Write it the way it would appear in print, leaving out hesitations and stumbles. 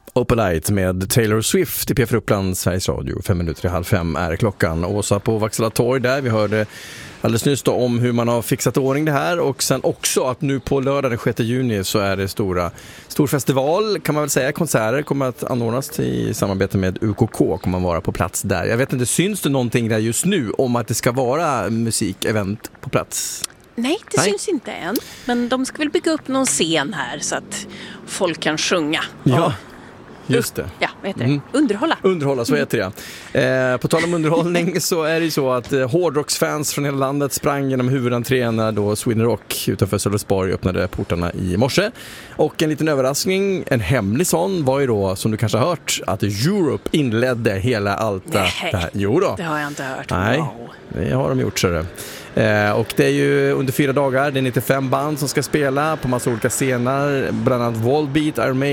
Opalite med Taylor Swift i P4 Uppland, Sveriges Radio. 5:05 är klockan. Åsa på Vaxhalla torg där. Vi hörde alldeles nyss då om hur man har fixat ordning det här. Och sen också att nu på lördag den 6 juni så är det stor festival kan man väl säga. Konserter kommer att anordnas i samarbete med UKK. Kommer man vara på plats där. Jag vet inte, syns det någonting där just nu om att det ska vara musikevent på plats? Nej, det syns inte än. Men de ska väl bygga upp någon scen här så att folk kan sjunga. Ja. Just det. Ja, vad heter det? Underhålla, så heter det. På tal om underhållning så är det ju så att hårdrocksfans från hela landet sprang genom huvudentrén när då Sweden Rock utanför Sölvesborg öppnade portarna i morse. Och en liten överraskning, en hemlig sån, var ju då, som du kanske har hört, att Europe inledde hela allt det här. Jo då. Det har jag inte hört. Nej, wow. Det har de gjort, så det. Och det är ju under 4 dagar, det är 95 band som ska spela på massa olika scener, bland annat Volbeat, Iron Maiden,